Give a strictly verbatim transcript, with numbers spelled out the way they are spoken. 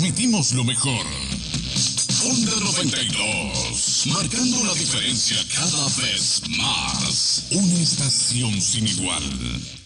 transmitimos lo mejor. Onda noventa y dos, marcando la diferencia cada vez más. Una estación sin igual.